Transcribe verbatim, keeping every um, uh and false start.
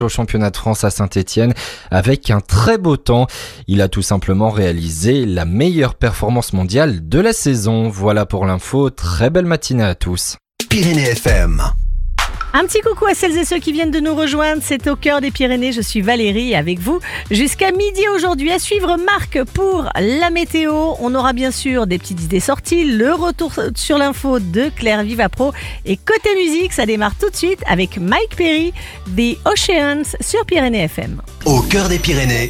au championnat de France à Saint-Étienne avec un très beau temps. Il a tout simplement réalisé la meilleure performance mondiale de la saison. Voilà pour l'info, très belle matinée à tous. Pyrénées F M. Un petit coucou à celles et ceux qui viennent de nous rejoindre, c'est au cœur des Pyrénées, je suis Valérie avec vous jusqu'à midi aujourd'hui. À suivre Marc pour la météo, on aura bien sûr des petites idées sorties, le retour sur l'info de Claire Vivapro et côté musique, ça démarre tout de suite avec Mike Perry, The Oceans sur Pyrénées F M. Au cœur des Pyrénées,